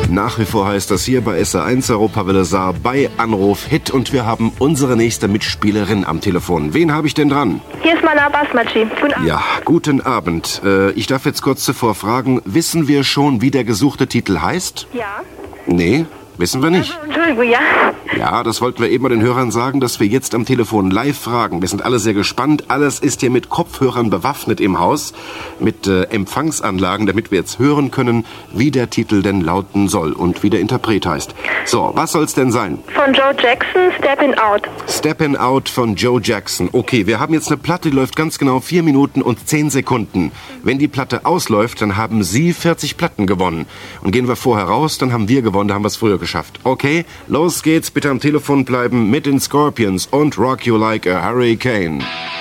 Nach wie vor heißt das hier bei SR1 Europawelle Saar bei Anruf Hit und wir haben unsere nächste Mitspielerin am Telefon. Wen habe ich denn dran? Hier ist Mana Basmachi. Guten Abend. Ja, guten Abend. Ich darf jetzt kurz zuvor fragen, wissen wir schon, wie der gesuchte Titel heißt? Ja. Nee, wissen wir nicht. Also, Entschuldigung, ja. Ja, das wollten wir eben mal den Hörern sagen, dass wir jetzt am Telefon live fragen. Wir sind alle sehr gespannt. Alles ist hier mit Kopfhörern bewaffnet im Haus, mit Empfangsanlagen, damit wir jetzt hören können, wie der Titel denn lauten soll und wie der Interpret heißt. So, was soll's denn sein? Von Joe Jackson, Steppin' Out. Steppin' Out von Joe Jackson. Okay, wir haben jetzt eine Platte, die läuft ganz genau 4 Minuten und 10 Sekunden. Wenn die Platte ausläuft, dann haben Sie 40 Platten gewonnen. Und gehen wir vorher raus, dann haben wir gewonnen, da haben wir es früher geschafft. Okay, los geht's, bitte am Telefon bleiben mit den Scorpions und Rock You Like a Hurricane.